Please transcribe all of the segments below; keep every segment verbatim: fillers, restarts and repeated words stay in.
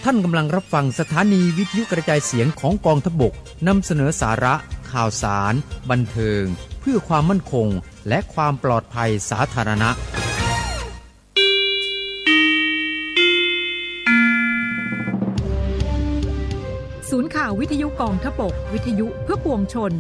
ท่านกำลังรับฟังสถานีวิทยุกระจายเสียงของกองทัพบกนำเสนอสาระข่าวสารบันเทิงเพื่อความมั่นคงและความปลอดภัยสาธารณะศูนย์ข่าววิทยุกองทัพบกวิทยุเพื่อปวงชน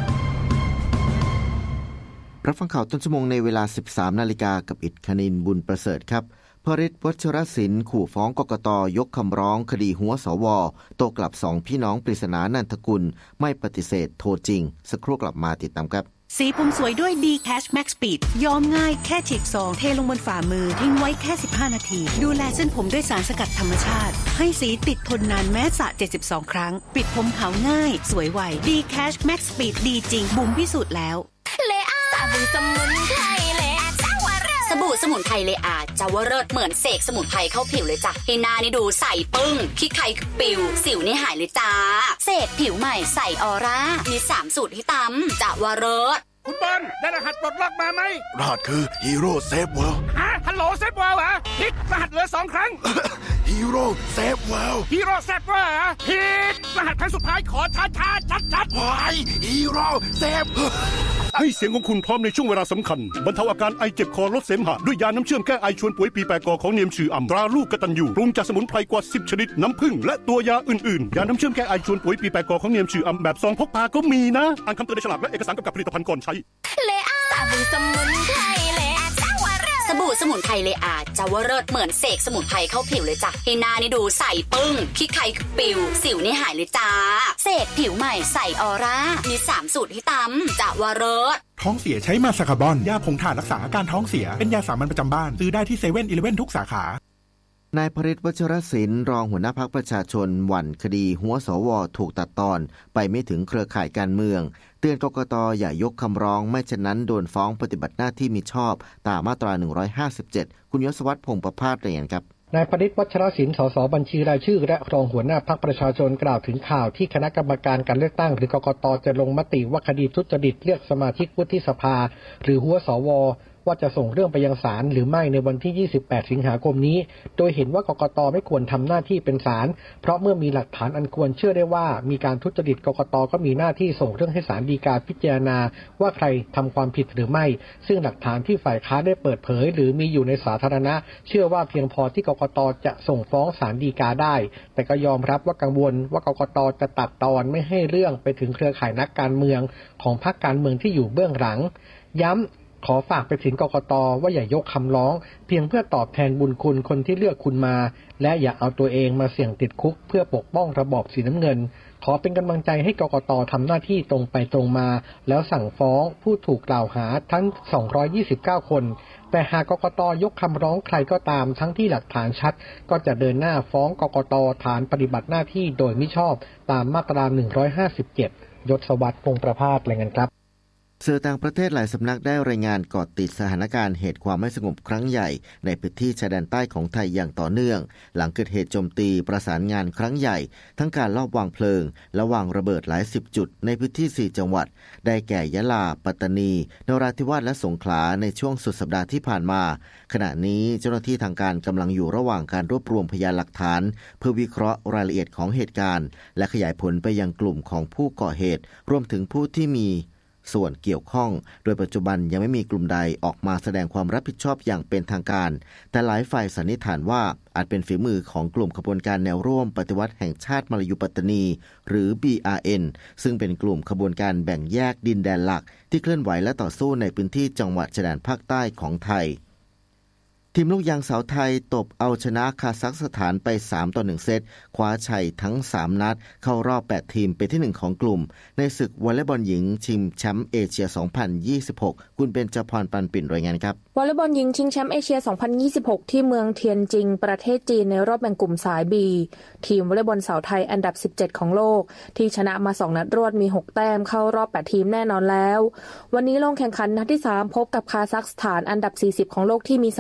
รับฟังข่าวต้นชั่วโมงในเวลา สิบสามนาฬิกากับอิฐคณินบุญประเสริฐครับพฤทธิ์วัชรศิลป์ขู่ฟ้องกกต.ยกคำร้องคดีหัวสว.โต้กลับสองพี่น้องปริศนานันทกุลไม่ปฏิเสธโทรจริงสักครู่กลับมาติดตามครับสีผมสวยด้วย D Cash Max Speed ยอมง่ายแค่ฉีกซองเทลงบนฝ่ามือทิ้งไว้แค่สิบห้านาทีดูแลเส้นผมด้วยสารสกัดธรรมชาติให้สีติดทนนานแม้สระเจ็ดสิบสองครั้งปิดผมขาวง่ายสวยไว D Cash Max Speed ดีจริงบุ๋มพิสูจน์แล้วเลอาสบู่สมุนไพรเลอาเจ้าวรสสบู่สมุนไพรเลอาเจ้าวรสเหมือนเสกสมุนไพรเข้าผิวเลยจ้ะให้หน้านี่ดูใสปึ้งขี้ไข่ปิวสิวนี่หายเลยจ้าเสกผิวใหม่ใสออร่ามีสามสูตรให้ตำเจ้าวรสคุณบอลได้รหัสปลดล็อกมาไหมรหัสคือฮีโร่เซฟเวิลด์ฮะฮัลโหลเซฟเวิลด์เหรอพิกรหัสเหลือสองครั้งฮีโร่เซฟเวิลด์ฮีโร่เซฟเวิลด์เหรอพิกรหัสครั้งสุดท้ายขอช้าช้าชัดชัดวายฮีโร่เซฟให้เสียงของคุณพร้อมในช่วงเวลาสำคัญบรรเทาอาการไอเจ็บคอลดเสมหะด้วยยาน้ำเชื่อมแก้ไอชวนป่วยปีแปดกอของเนียมชื่ออ่ำตราลูกกตัญญูปรุงจากสมุนไพรกว่าสิบชนิดน้ำผึ้งและตัวยาอื่นๆยาน้ำเชื่อมแก้ไอชวนป่วยปีแปดกอของเนียมชื่ออ่ำแบบซองพกพาก็มีนะอ่านคำเตือนในฉลากและเอกสารกำกับผลิตภัณฑ์ก่อนใช้เลอาสบู่สมุนไพรเลอาเจ้าวรสสบู่สมุนไพรเลอาเจ้าวรสเหมือนเสกสมุนไพรเข้าผิวเลยจ้ะให้หน้านี่ดูใสปึ้งขี้ไข่ปิวสิวนี่หายเลยจ้าเสกผิวใหม่ใสออร่ามีสามสูตรให้ตำเจ้าวรสท้องเสียใช้มาซาคาบอนยาผงถ่านรักษาอาการท้องเสียเป็นยาสามัญประจำบ้านซื้อได้ที่เซเว่นอีเลฟเว่นทุกสาขานายพฤทธิ์วัชรศิลป์รองหัวหน้าพรรคประชาชนหวั่นคดีหัวสวถูกตัดตอนไปไม่ถึงเครือข่ายการเมืองเตือนกกต.อย่ายกคำร้องไม่เช่นนั้นโดนฟ้องปฏิบัติหน้าที่มิชอบตามมาตราหนึ่งร้อยห้าสิบเจ็ดคุณยศวัฒน์พงษ์ประภาสเรียนครับนายพฤทธิ์วัชรศิลป์สสบัญชีรายชื่อและรองหัวหน้าพรรคประชาชนกล่าวถึงข่าวที่คณะกรรมการการเลือกตั้งหรือกกต.จะลงมติว่าคดีทุจริตเลือกสมาชิกวุฒิสภาหรือหัวสวว่าจะส่งเรื่องไปยังศาลหรือไม่ในวันที่ยี่สิบแปดสิงหาคมนี้โดยเห็นว่ากกต.ไม่ควรทำหน้าที่เป็นศาลเพราะเมื่อมีหลักฐานอันควรเชื่อได้ว่ามีการทุจริตกกต.ก็มีหน้าที่ส่งเรื่องให้ศาลฎีกาพิจารณาว่าใครทำความผิดหรือไม่ซึ่งหลักฐานที่ฝ่ายค้านได้เปิดเผยหรือมีอยู่ในสาธารณะเชื่อว่าเพียงพอที่กกต.จะส่งฟ้องศาลฎีกาได้แต่ก็ยอมรับว่ากังวลว่ากกต.จะตัดตอนไม่ให้เรื่องไปถึงเครือข่ายนักการเมืองของพรรคการเมืองที่อยู่เบื้องหลังย้ำขอฝากไปถึงกกต.ว่าอย่ายกคำร้องเพียงเพื่อตอบแทนบุญคุณคนที่เลือกคุณมาและอย่าเอาตัวเองมาเสี่ยงติดคุกเพื่อปกป้องระบอบสีน้ำเงินขอเป็นกำลังใจให้กกต.ทำหน้าที่ตรงไปตรงมาแล้วสั่งฟ้องผู้ถูกกล่าวหาทั้งสองร้อยยี่สิบเก้าคนแต่หากกกต.ยกคำร้องใครก็ตามทั้งที่หลักฐานชัดก็จะเดินหน้าฟ้องกกต.ฐานปฏิบัติหน้าที่โดยมิชอบตามมาตราหนึ่งร้อยห้าสิบเจ็ดยศวัฒน์พงษ์ประภาสรายงานครับสื่อต่างประเทศหลายสำนักได้รายงานเกาะติดสถานการณ์เหตุความไม่สงบครั้งใหญ่ในพื้นที่ชายแดนใต้ของไทยอย่างต่อเนื่องหลังเกิดเหตุโจมตีประสานงานครั้งใหญ่ทั้งการลอบวางเพลิงและวางระเบิดหลายสิบจุดในพื้นที่สี่จังหวัดได้แก่ยะลาปัตตานีนราธิวาสและสงขลาในช่วงสุดสัปดาห์ที่ผ่านมาขณะนี้เจ้าหน้าที่ทางการกำลังอยู่ระหว่างการรวบรวมพยานหลักฐานเพื่อวิเคราะห์รายละเอียดของเหตุการณ์และขยายผลไปยังกลุ่มของผู้ก่อเหตุรวมถึงผู้ที่มีส่วนเกี่ยวข้องโดยปัจจุบันยังไม่มีกลุ่มใดออกมาแสดงความรับผิดชอบอย่างเป็นทางการแต่หลายฝ่ายสันนิษฐานว่าอาจเป็นฝีมือของกลุ่มขบวนการแนวร่วมปฏิวัติแห่งชาติมาลายูปัตตานีหรือ บี อาร์ เอ็น ซึ่งเป็นกลุ่มขบวนการแบ่งแยกดินแดนหลักที่เคลื่อนไหวและต่อสู้ในพื้นที่จังหวัดชายแดนภาคใต้ของไทยทีมลูกยางสาวไทยตบเอาชนะคาซัคสถานไปสามต่อหนึ่งเซตคว้าชัยทั้งสามนัดเข้ารอบแปดทีมเป็นที่หนึ่งของกลุ่มในศึกวอลเลย์บอลหญิงชิงแชมป์เอเชียสองพันยี่สิบหกคุณเบญจพรปันปิ่นรายงานครับวอลเลย์บอลหญิงชิงแชมป์เอเชียสองพันยี่สิบหกที่เมืองเทียนจิงประเทศจีนในรอบแบ่งกลุ่มสาย B ทีมวอลเลย์บอลสาวไทยอันดับสิบเจ็ดของโลกที่ชนะมาสองนัดรวดมีหกแต้มเข้ารอบแปดทีมแน่นอนแล้ววันนี้ลงแข่งขันนัดที่สามพบกับคาซัคสถานอันดับสี่สิบของโลกที่มีสามแต้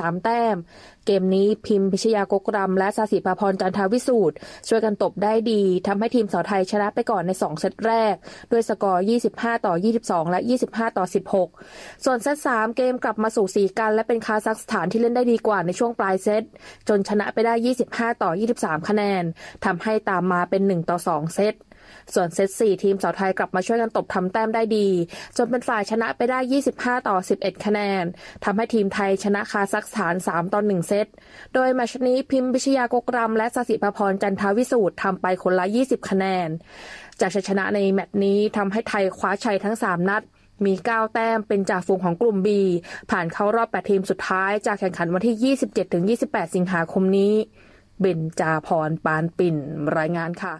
ต้มเกมนี้พิมพ์พิชยากกรำและสศิภาพรจันทวิสูตรช่วยกันตบได้ดีทำให้ทีมสาวไทยชนะไปก่อนในสองเซตแรกด้วยสกอร์ยี่สิบห้าต่อยี่สิบสองและยี่สิบห้าต่อสิบหกส่วนเซตสามเกมกลับมาสู่สีกันและเป็นคาซัคสถานที่เล่นได้ดีกว่าในช่วงปลายเซตจนชนะไปได้ยี่สิบห้าต่อยี่สิบสามคะแนนทำให้ตามมาเป็นหนึ่งต่อสองเซตส่วนเซตสี่ทีมสาวไทยกลับมาช่วยกันตบทำแต้มได้ดีจนเป็นฝ่ายชนะไปได้ยี่สิบห้าต่อสิบเอ็ดคะแนนทำให้ทีมไทยชนะคาซัคสถานสามต่อหนึ่งเซตโดยแมตช์นี้พิมพ์พิชยากกรำและสศิภาพรจันทวิสูตรทำไปคนละยี่สิบคะแนนจากชัยชนะในแมตช์นี้ทำให้ไทยคว้าชัยทั้งสามนัดมีเก้าแต้มเป็นจ่าฝูงของกลุ่ม B ผ่านเข้ารอบแปดทีมสุดท้ายจากแข่งขันวันที่ ยี่สิบเจ็ดถึงยี่สิบแปด สิงหาคมนี้เบญจาพรปานปิ่นรายงานค่ะ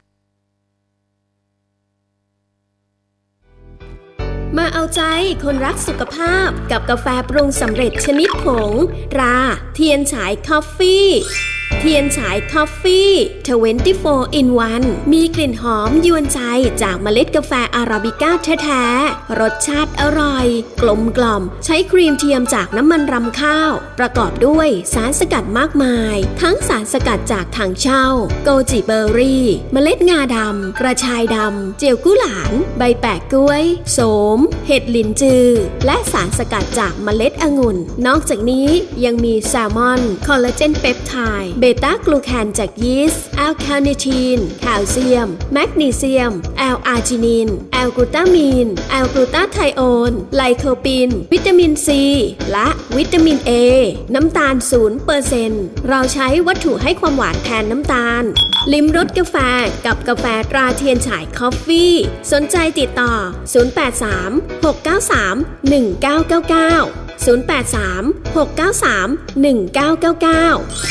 มาเอาใจคนรักสุขภาพกับกาแฟปรุงสำเร็จชนิดผงตราเทียนฉายคอฟฟี่เทียนฉายคอฟฟี่ยี่สิบสี่ in วัน มีกลิ่นหอมยวนใจจากเมล็ดกาแฟอาราบิก้าแท้ๆรสชาติอร่อยกลมกล่อมใช้ครีมเทียมจากน้ำมันรำข้าวประกอบด้วยสารสกัดมากมายทั้งสารสกัดจากถังเช่าโกจิเบอร์รี่เมล็ดงาดำกระชายดำเจียวกุหลานใบแปะกล้วยโสมเห็ดหลินจือและสารสกัดจากเมล็ดองุ่นนอกจากนี้ยังมีแซลมอนคอลลาเจนเปปไทด์เบต้ากลูแคนจากยีสต์แอลคาเนทีนแคลเซียมแมกนีเซียมแอลอาร์จินินแอลกลูตามีนแอลกลูตาไทโอนไลโคปินวิตามินซีและวิตามินเอน้ำตาล ศูนย์เปอร์เซ็นต์ เราใช้วัตถุให้ความหวานแทนน้ำตาลลิ้มรสกาแฟกับกาแฟตราเทียนฉายคอฟฟี่สนใจติดต่อศูนย์ แปด สาม หก เก้า สาม หนึ่ง เก้า เก้า เก้า ศูนย์ แปด สาม หก เก้า สาม หนึ่ง เก้า เก้า เก้า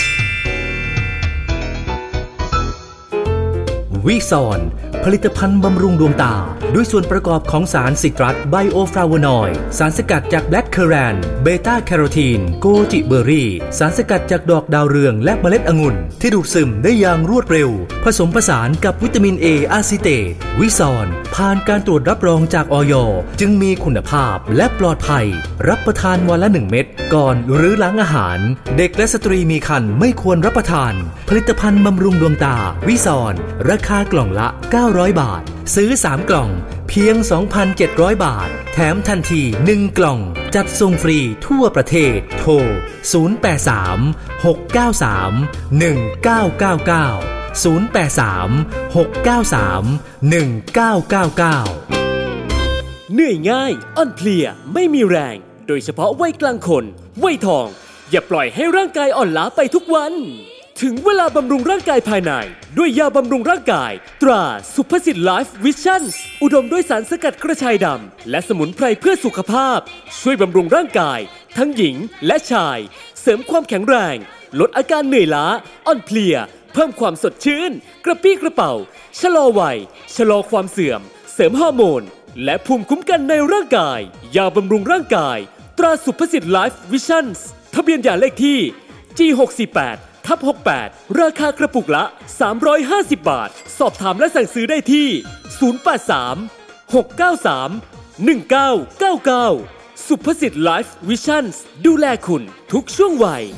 วิซอนผลิตภัณฑ์บำรุงดวงตาด้วยส่วนประกอบของสารซิตรัสไบโอฟลาโวนอยด์สารสกัดจากแบล็คเคอแรนเบต้าแคโรทีนโกจิเบอร์รี่สารสกัดจากดอกดาวเรืองและเมล็ดองุ่นที่ดูดซึมได้อย่างรวดเร็วผสมผสานกับวิตามินเออะซิเตตวิซอนผ่านการตรวจรับรองจากอย.จึงมีคุณภาพและปลอดภัยรับประทานวันละหนึ่งเม็ดก่อนหรือหลังอาหารเด็กและสตรีมีครรภ์ไม่ควรรับประทานผลิตภัณฑ์บำรุงดวงตาวิซอนราคากล่องละเก้าร้อยบาทซื้อสามกล่องเพียง สองพันเจ็ดร้อย บาทแถมทันทีหนึ่งกล่องจัดส่งฟรีทั่วประเทศโทรศูนย์ แปด สาม หก เก้า สาม หนึ่ง เก้า เก้า เก้า ศูนย์ แปด สาม หก เก้า สาม หนึ่ง เก้า เก้า เก้าเหนื่อยง่ายอ่อนเพลียไม่มีแรงโดยเฉพาะวัยกลางคนวัยทองอย่าปล่อยให้ร่างกายอ่อนล้าไปทุกวันถึงเวลาบำรุงร่างกายภายในด้วยยาบำรุงร่างกายตราสุภสิทธิ์ไลฟ์วิชั่นอุดมด้วยสารสกัดกระชายดำและสมุนไพรเพื่อสุขภาพช่วยบำรุงร่างกายทั้งหญิงและชายเสริมความแข็งแรงลดอาการเหนื่อยล้าอ่อนเพลียเพิ่มความสดชื่นกระปรี้กระเป๋าชะลอวัยชะลอความเสื่อมเสริมฮอร์โมนและภูมิคุ้มกันในร่างกายยาบำรุงร่างกายตราสุภสิทธิ์ไลฟ์วิชั่นทะเบียนยาเลขที่ จี หก สี่ แปด ทับ หกแปด ราคากระปุกละสามร้อยห้าสิบบาทสอบถามและสั่งซื้อได้ที่ศูนย์ แปด สาม หก เก้า สาม หนึ่ง เก้า เก้า เก้าสุภสิทธิ์ไลฟ์วิชั่นดูแลคุณทุกช่วงวัย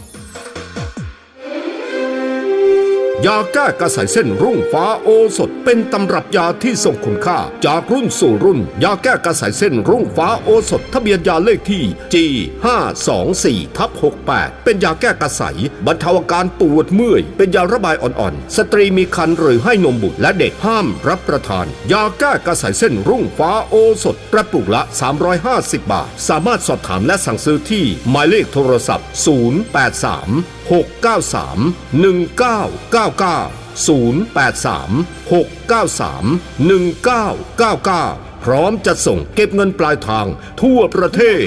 ยาแก้กระสายเส้นรุ่งฟ้าโอสถเป็นตำรับยาที่ทรงคุณค่าจากรุ่นสู่รุ่นยาแก้กระสายเส้นรุ่งฟ้าโอสถทะเบียนยาเลขที่ จี ห้า สอง สี่ ทับ หกแปด เป็นยาแก้กระสายบรรเทาอาการปวดเมื่อยเป็นยาระบายอ่อนๆสตรีมีครรภ์หรือให้นมบุตรและเด็กห้ามรับประทานยาแก้กระสายเส้นรุ่งฟ้าโอสถกระปุกละสามร้อยห้าสิบบาทสามารถสอบถามและสั่งซื้อที่หมายเลขโทรศัพท์ศูนย์ แปด สาม หก เก้า สาม หนึ่ง เก้า เก้า เก้า ศูนย์ แปด สาม หก เก้า สาม หนึ่ง เก้า เก้า เก้าพร้อมจะส่งเก็บเงินปลายทางทั่วประเทศ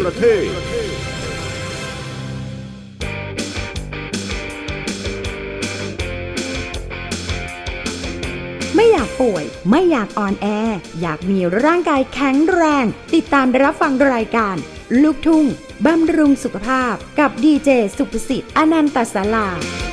ไม่อยากป่วยไม่อยากอ่อนแออยากมีร่างกายแข็งแรงติดตามรับฟังรายการลูกทุ่งบำรุงสุขภาพกับดีเจสุภสิทธิ์อนันตศาลา